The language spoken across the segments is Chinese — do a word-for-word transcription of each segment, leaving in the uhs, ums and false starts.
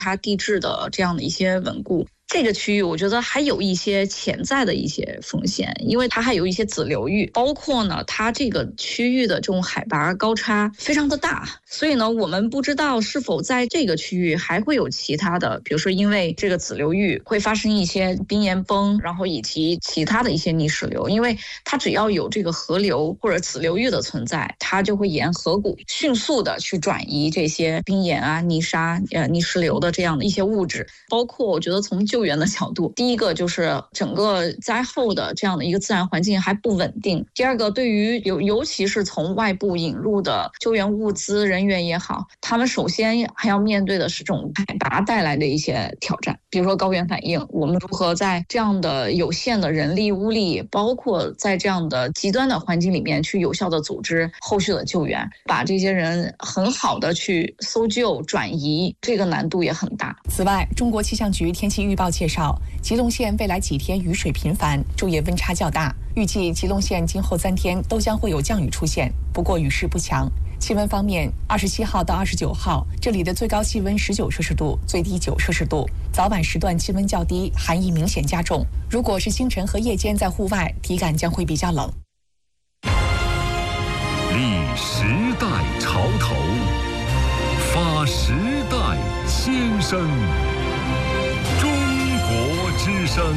它地质的这样的一些稳固。这个区域我觉得还有一些潜在的一些风险，因为它还有一些子流域，包括呢它这个区域的这种海拔高差非常的大，所以呢我们不知道是否在这个区域还会有其他的，比如说因为这个子流域会发生一些冰岩崩，然后以及其他的一些泥石流，因为它只要有这个河流或者子流域的存在，它就会沿河谷迅速的去转移这些冰岩啊、泥沙、呃泥石流的这样的一些物质。包括我觉得从救援的角度，第一个就是整个灾后的这样的一个自然环境还不稳定，第二个对于尤尤其是从外部引入的救援物资人员也好，他们首先还要面对的是这种海拔带来的一些挑战，比如说高原反应，我们如何在这样的有限的人力物力，包括在这样的极端的环境里面去有效的组织后续的救援，把这些人很好的去搜救转移，这个难度也很大。 此外，中国气象局天气预报介绍，吉隆县未来几天雨水频繁，昼夜温差较大，预计吉隆县今后三天都将会有降雨出现，不过雨势不强。气温方面，二十七号到二十九号，这里的最高气温十九摄氏度，最低九摄氏度。早晚时段气温较低，寒意明显加重。如果是清晨和夜间在户外，体感将会比较冷。 立时代潮头，发时代先声。中国之声。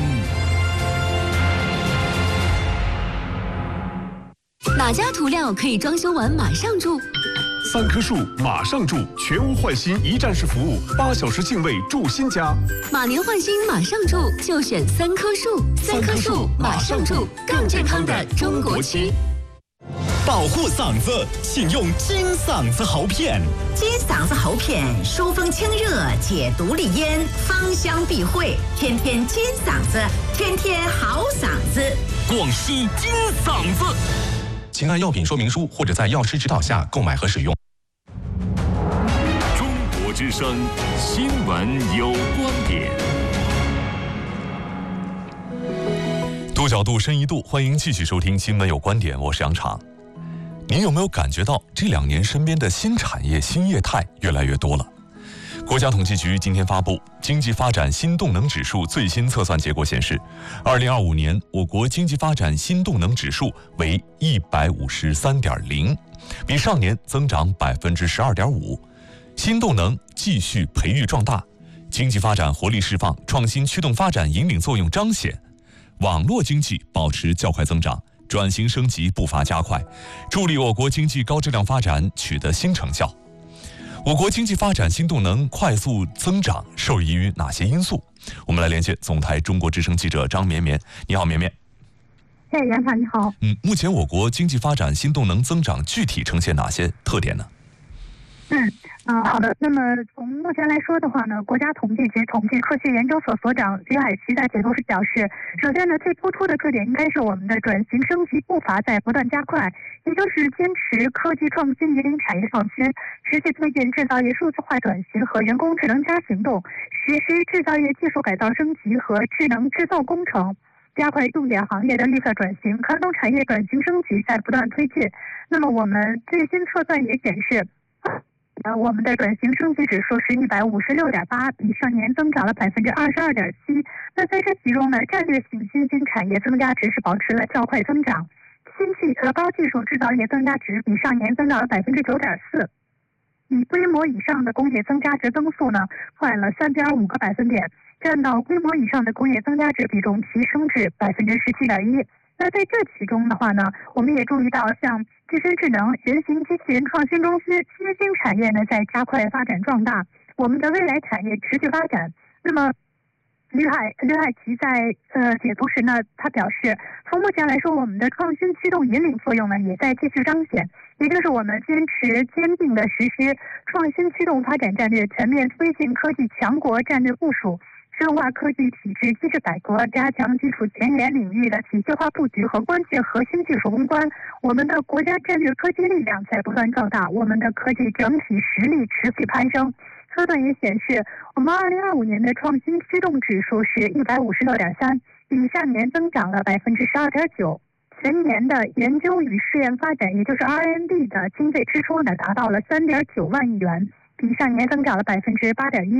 哪家涂料可以装修完马上住？ 三棵树马上住，全屋换新一站式服务，八小时净位住新家。 马年换新马上住，就选三棵树。三棵树马上住，更健康的中国区。 保护嗓子，请用金嗓子喉片。 金嗓子喉片疏风清热，解毒利咽，芳香避秽，天天金嗓子，天天好嗓子。 广西金嗓子。请按药品说明书或者在药师指导下购买和使用。 中国之声新闻有观点。 多角度深一度，欢迎继续收听新闻有观点，我是杨昶。您有没有感觉到这两年身边的新产业新业态越来越多了？国家统计局今天发布经济发展新动能指数最新测算结果显示，二零二五年我国经济发展新动能指数为一百五十三点零，比上年增长百分之十二点五。新动能继续培育壮大，经济发展活力释放，创新驱动发展引领作用彰显，网络经济保持较快增长，转型升级步伐加快，助力我国经济高质量发展取得新成效。我国经济发展新动能快速增长受益于哪些因素？我们来连线总台中国之声记者张绵绵。你好，绵绵。 哎，杨昶你好。 嗯，目前我国经济发展新动能增长具体呈现哪些特点呢？ 嗯啊、呃，好的。那么从目前来说的话呢，国家统计局统计科学研究所所长李海奇在解读时表示，首先呢，最突出的特点应该是我们的转型升级步伐在不断加快，也就是坚持科技创新引领产业创新，持续推进制造业数字化转型和人工智能加行动，实施制造业技术改造升级和智能制造工程，加快重点行业的绿色转型，传统产业转型升级在不断推进。那么我们最新测算也显示，呃，我们的转型升级指数是一百五十六点八，比上年增长了百分之二十二点七。那在这其中呢，战略性新兴产业增加值是保持了较快增长，新技和高技术制造业增加值比上年增长了百分之九点四。以规模以上的工业增加值增速呢，快了三点五个百分点，占到规模以上的工业增加值比重提升至百分之十七点一。那在这其中的话呢，我们也注意到，像自身智能、人形机器人创新中心、新兴产业呢在加快发展壮大，我们的未来产业持续发展。那么，吕海吕海奇在呃解读时呢，他表示，从目前来说，我们的创新驱动引领作用呢也在继续彰显，也就是我们坚持坚定的实施创新驱动发展战略，全面推进科技强国战略部署。深化科技体制机制改革，加强基础前沿领域的体系化布局和关键核心技术攻关，我们的国家战略科技力量在不断壮大，我们的科技整体实力持续攀升。测算也显示，我们二零二五年的创新驱动指数是一百五十六点三，比上年增长了百分之十二点九。全年的研究与试验发展，也就是 R and D 的经费支出呢，达到了三点九万亿元，比上年增长了百分之八点一。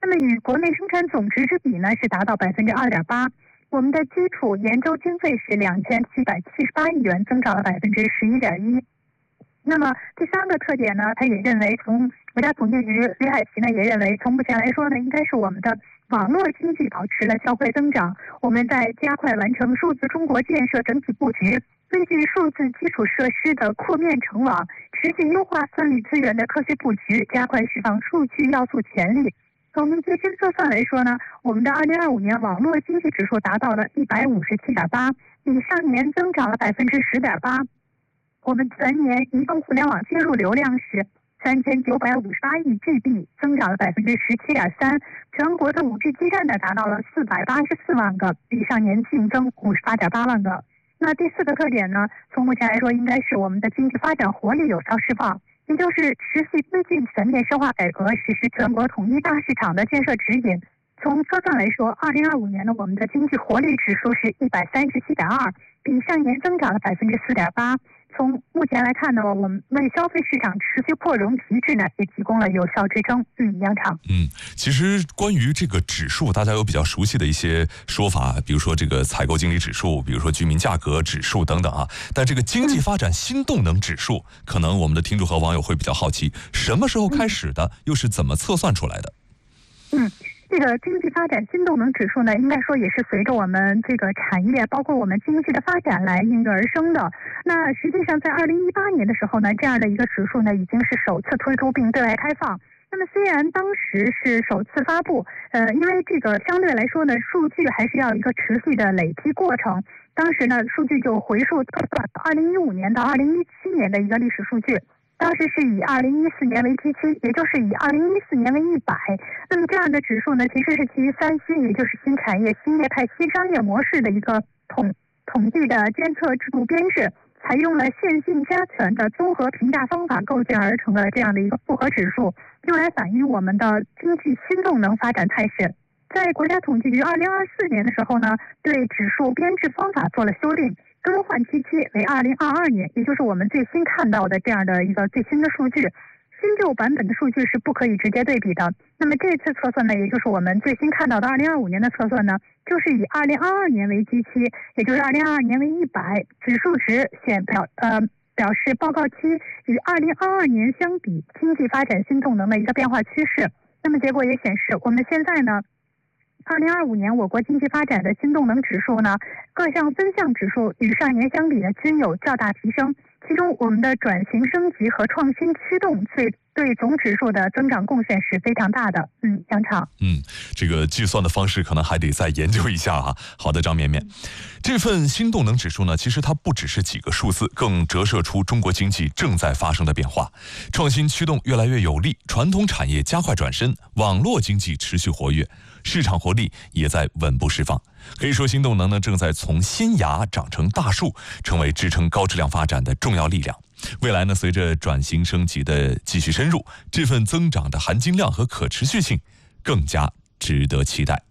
那么与国内生产总值之比呢是达到百分之二点八。我们的基础研究经费是两千七百七十八亿元，增长了百分之十一点一。那么第三个特点呢，他也认为，从国家统计局李海奇呢也认为，从目前来说呢，应该是我们的网络经济保持了较快增长，我们在加快完成数字中国建设整体布局，根据数字基础设施的扩面成网，持续优化算力资源的科学布局，加快释放数据要素潜力。从最新测算来说呢，我们的二零二五年网络经济指数达到了一百五十七点八，比上年增长了百分之十点八。我们全年移动互联网接入流量是三千九百五十八亿 G B， 增长了百分之十七点三。全国的 五 G 基站呢达到了四百八十四万个，比上年净增五十八点八万个。那第四个特点呢，从目前来说，应该是我们的经济发展活力有效释放，也就是持续推进全面深化改革，实施全国统一大市场的建设指引。从测算来说，二零二五年呢，我们的经济活力指数是一百三十七点二，比上年增长了百分之四点八。从目前来看呢，我们为消费市场持续扩容提质呢，也提供了有效支撑。嗯，杨厂。 嗯，其实关于这个指数，大家有比较熟悉的一些说法，比如说这个采购经理指数，比如说居民价格指数等等啊。但这个经济发展新动能指数，可能我们的听众和网友会比较好奇，什么时候开始的，又是怎么测算出来的？ 嗯。这个经济发展新动能指数呢，应该说也是随着我们这个产业，包括我们经济的发展来应运而生的。那实际上在二零一八年的时候呢，这样的一个指数呢，已经是首次推出并对外开放。那么虽然当时是首次发布，呃，因为这个相对来说呢，数据还是要一个持续的累积过程。当时呢，数据就回溯测算二零一五年到二零一七年的一个历史数据。当时是以二零一四年为基期，也就是以二零一四年为一百。那么这样的指数呢，其实是基于三新，也就是新产业、新业态、新商业模式的一个统统计的监测制度编制，采用了线性加权的综合评价方法构建而成的这样的一个复合指数，用来反映我们的经济新动能发展态势。在国家统计局二零二四年的时候呢，对指数编制方法做了修订。更换期期为二零二二年，也就是我们最新看到的这样的一个最新的数据。新旧版本的数据是不可以直接对比的。那么这次测算呢，也就是我们最新看到的二零二五年的测算呢，就是以二零二二年为基期，也就是二零二二年为一百，指数值显表呃表示报告期与二零二二年相比经济发展新动能的一个变化趋势。那么结果也显示，我们现在呢，二零二五年我国经济发展的新动能指数呢，各项分项指数与上年相比呢均有较大提升，其中我们的转型升级和创新驱动对对总指数的增长贡献是非常大的。嗯，杨厂。 嗯，这个计算的方式可能还得再研究一下哈。好的，张绵绵，这份新动能指数呢，其实它不只是几个数字，更折射出中国经济正在发生的变化，创新驱动越来越有力，传统产业加快转身，网络经济持续活跃。市场活力也在稳步释放，可以说新动能呢正在从新芽长成大树，成为支撑高质量发展的重要力量。未来呢，随着转型升级的继续深入，这份增长的含金量和可持续性更加值得期待。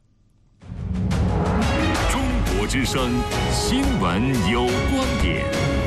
中国之声新闻有观点，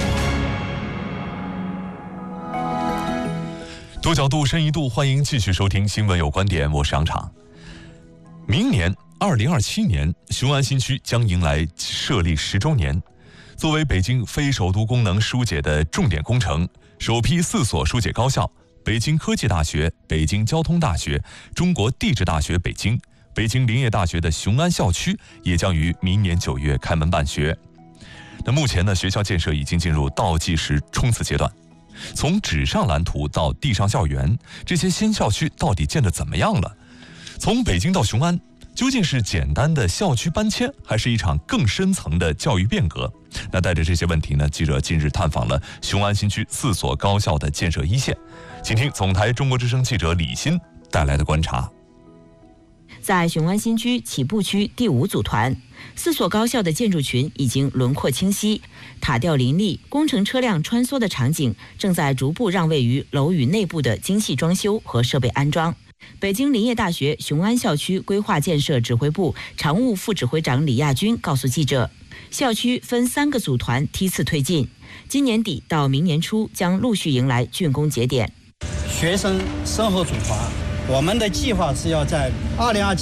多角度深一度，欢迎继续收听新闻有观点，我是杨场。明年二零二七年，雄安新区将迎来设立十周年。作为北京非首都功能疏解的重点工程，首批四所疏解高校——北京科技大学、北京交通大学、中国地质大学北京、北京林业大学的雄安校区，也将于明年九月开门办学。那目前呢，学校建设已经进入倒计时冲刺阶段。从纸上蓝图到地上校园，这些新校区到底建得怎么样了？从北京到雄安，究竟是简单的校区搬迁，还是一场更深层的教育变革？那带着这些问题呢，记者近日探访了雄安新区四所高校的建设一线，请听总台中国之声记者李欣带来的观察。 在雄安新区起步区第五组团，四所高校的建筑群已经轮廓清晰，塔吊林立，工程车辆穿梭的场景正在逐步让位于楼宇内部的精细装修和设备安装。北京林业大学雄安校区规划建设指挥部常务副指挥长李亚军告诉记者，校区分三个组团梯次推进，今年底到明年初将陆续迎来竣工节点。 学生生活组团我们的计划是要在二零二七